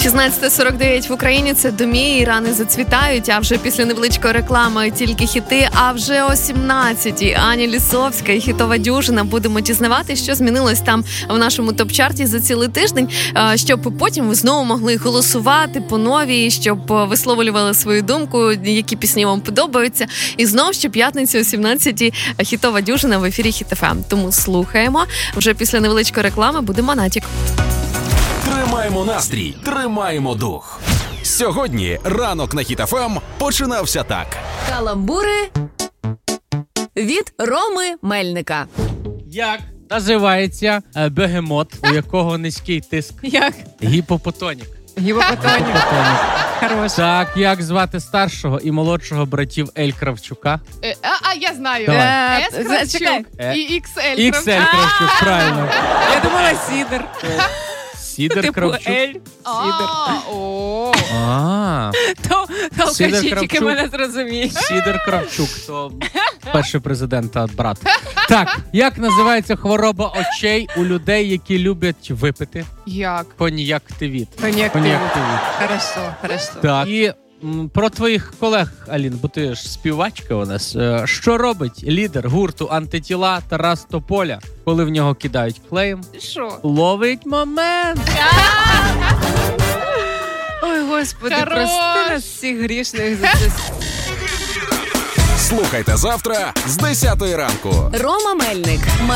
16:49 в Україні. Це «Домі» і «Рани зацвітають». А вже після невеличкої реклами тільки хіти. А вже о 17:00 Аня Лісовська і хітова дюжина. Будемо дізнавати, що змінилось там в нашому топ-чарті за цілий тиждень, щоб потім ви знову могли голосувати по новій, щоб висловлювали свою думку, які пісні вам подобаються. І знову щоп'ятницю о 17:00 хітова дюжина в ефірі Хіт ФМ. Тому слухаємо. Вже після невеличкої реклами буде Монатік. Тримаємо настрій, тримаємо дух. Сьогодні ранок на Хіт ФМ починався так. Каламбури від Роми Мельника. Як називається бегемот, у якого низький тиск? Як? Гіпопотонік. Гіпопотонік. Хорош. Так, як звати старшого і молодшого братів Ель Кравчука? Я знаю. Давай. С Кравчук чекай. і XL XL Кравчук, правильно. Я думала, Сідер. Сідер Кравчук. Ель. Сідер. То Сідер алкаші тільки Кравчук. мене зрозуміють. Сідер Кравчук, то перший президент та брат. Так, як називається хвороба очей у людей, які люблять випити? Як? Кон'яктивіт. Кон'яктивіт. Хорошо. Так. І про твоїх колег, Алін, бо ти ж співачка у нас. Що робить лідер гурту «Антитіла» Тарас Тополя, коли в нього кидають клеєм? Що? Ловить момент. Ой, Господи, Хорош. прости нас всіх грішних за це. Слухайте завтра з 10:00 ранку. Рома Мельник.